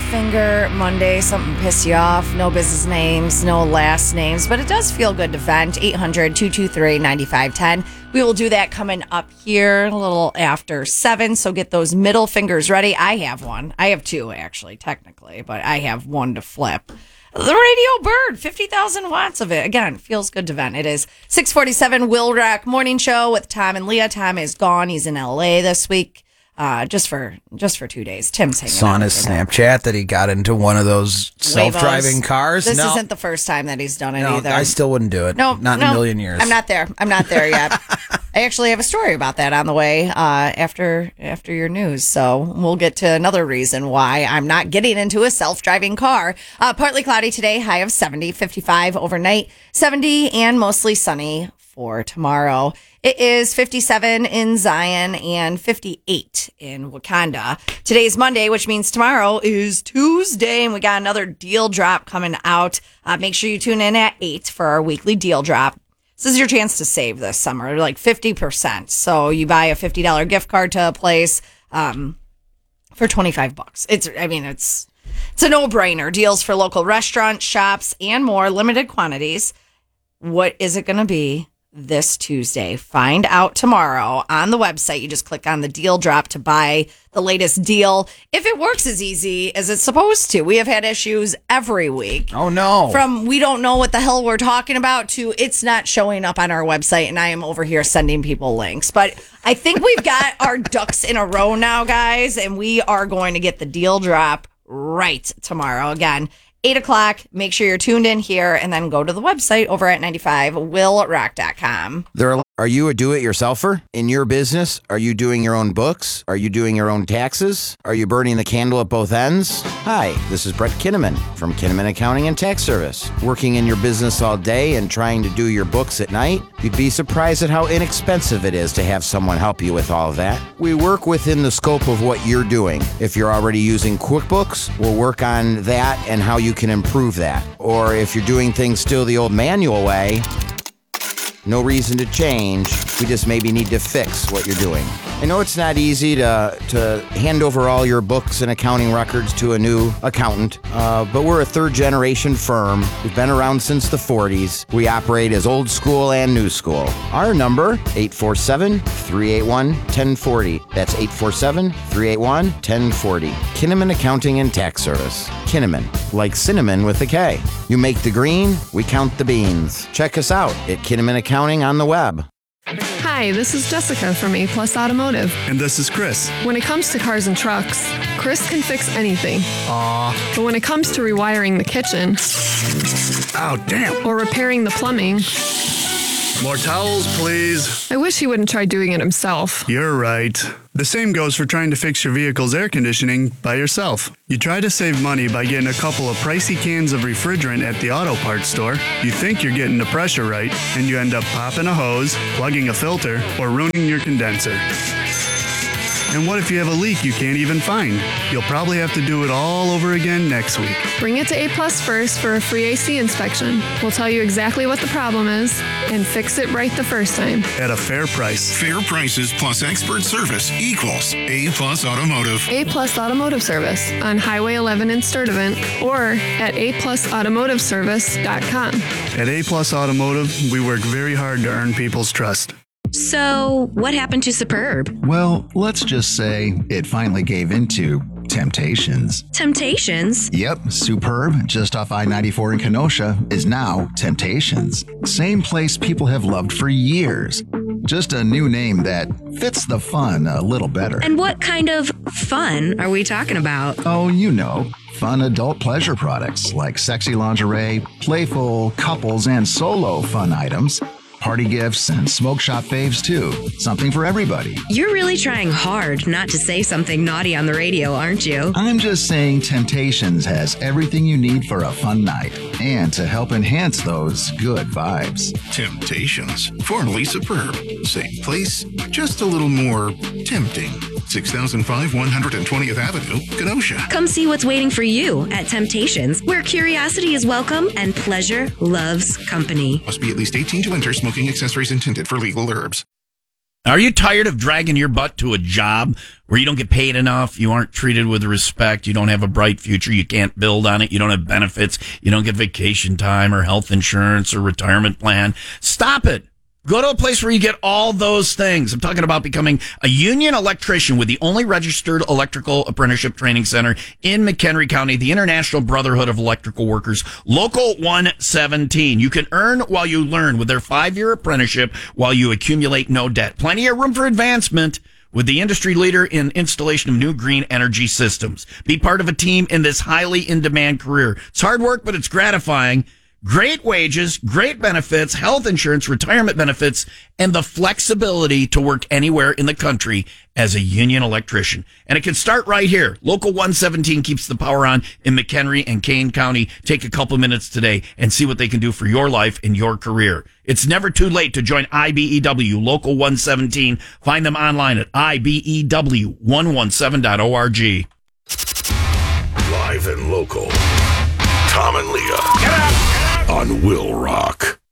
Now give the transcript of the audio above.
Finger Monday. Something piss you off. No business names, no last names, but it does feel good to vent. 800-223-9510. We will do that coming up here a little after 7, so get those middle fingers ready. I have one. I have two, actually, technically, but I have one to flip. The Radio Bird, 50,000 watts of it. Again, feels good to vent. It is 6:47 Will Rock Morning Show with Tom and Leah. Tom is gone. He's in L.A. this week. Just for 2 days. Tim's hanging out. Saw on his Snapchat that he got into one of those self-driving cars. This isn't the first time that he's done it either. I still wouldn't do it. Not in a million years. I'm not there yet. I actually have a story about that on the way after your news. So we'll get to another reason why I'm not getting into a self-driving car. Partly cloudy today, high of 70, 55 overnight, 70 and mostly sunny for tomorrow. It is 57 in Zion and 58 in Wakanda. Today's Monday, which means tomorrow is Tuesday, and we got another deal drop coming out. Make sure you tune in at 8 for our weekly deal drop. This is your chance to save this summer, like 50%. So you buy a $50 gift card to a place for $25. It's a no-brainer. Deals for local restaurants, shops, and more. Limited quantities. What is it going to be this Tuesday? Find out tomorrow on the website. You just click on the deal drop to buy the latest deal. If it works as easy as it's supposed to. We have had issues every week. Oh, no. From we don't know what the hell we're talking about to it's not showing up on our website, and I am over here sending people links. But I think we've got our ducks in a row now, guys, and we are going to get the deal drop right tomorrow. Again, 8 o'clock. Make sure you're tuned in here and then go to the website over at 95willrock.com. Are you a do-it-yourselfer in your business? Are you doing your own books? Are you doing your own taxes? Are you burning the candle at both ends? Hi, this is Brett Kinnaman from Kinnaman Accounting and Tax Service. Working in your business all day and trying to do your books at night? You'd be surprised at how inexpensive it is to have someone help you with all of that. We work within the scope of what you're doing. If you're already using QuickBooks, we'll work on that and how you can improve that. Or if you're doing things still the old manual way, no reason to change. We just maybe need to fix what you're doing. I know it's not easy to hand over all your books and accounting records to a new accountant, but we're a third-generation firm. We've been around since the 40s. We operate as old school and new school. Our number, 847-381-1040. That's 847-381-1040. Kinnaman Accounting and Tax Service. Kinnaman, like cinnamon with a K. You make the green, we count the beans. Check us out at Kinnaman Accounting on the web. Hi, this is Jessica from A Plus Automotive. And this is Chris. When it comes to cars and trucks, Chris can fix anything. Aw. But when it comes to rewiring the kitchen, Oh, damn. or repairing the plumbing, More towels, please. I wish he wouldn't try doing it himself. You're right. The same goes for trying to fix your vehicle's air conditioning by yourself. You try to save money by getting a couple of pricey cans of refrigerant at the auto parts store. You think you're getting the pressure right, and you end up popping a hose, plugging a filter, or ruining your condenser. And what if you have a leak you can't even find? You'll probably have to do it all over again next week. Bring it to A Plus first for a free AC inspection. We'll tell you exactly what the problem is and fix it right the first time. At a fair price. Fair prices plus expert service equals A Plus Automotive. A Plus Automotive Service on Highway 11 in Sturtevant or at aplusautomotiveservice.com. At A Plus Automotive, we work very hard to earn people's trust. So, what happened to Superb? Well, let's just say it finally gave into Temptations. Temptations? Yep, Superb, just off I-94 in Kenosha, is now Temptations. Same place people have loved for years. Just a new name that fits the fun a little better. And what kind of fun are we talking about? Oh, you know, fun adult pleasure products like sexy lingerie, playful couples and solo fun items, party gifts, and smoke shop faves too. Something for everybody. You're really trying hard not to say something naughty on the radio, aren't you? I'm just saying Temptations has everything you need for a fun night and to help enhance those good vibes. Temptations, formerly Superb. Same place, just a little more tempting. 6005 120th Avenue, Kenosha. Come see what's waiting for you at Temptations, where curiosity is welcome and pleasure loves company. Must be at least 18 to enter. Smoking accessories intended for legal herbs. Are you tired of dragging your butt to a job where you don't get paid enough, you aren't treated with respect, you don't have a bright future, you can't build on it, you don't have benefits, you don't get vacation time or health insurance or retirement plan? Stop it. Go to a place where you get all those things. I'm talking about becoming a union electrician with the only registered electrical apprenticeship training center in McHenry County, the International Brotherhood of Electrical Workers, Local 117. You can earn while you learn with their 5-year apprenticeship while you accumulate no debt. Plenty of room for advancement with the industry leader in installation of new green energy systems. Be part of a team in this highly in-demand career. It's hard work, but it's gratifying. Great wages, great benefits, health insurance, retirement benefits, and the flexibility to work anywhere in the country as a union electrician. And it can start right here. Local 117 keeps the power on in McHenry and Kane County. Take a couple minutes today and see what they can do for your life and your career. It's never too late to join IBEW, Local 117. Find them online at IBEW117.org. Live and local. Tom and Leah. Get up! On Will Rock.